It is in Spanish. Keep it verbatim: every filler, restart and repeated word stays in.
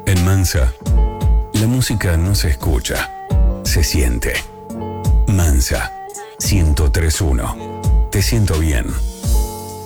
En Mansa, la música no se escucha, se siente. Mansa, ciento tres punto uno. Te siento bien.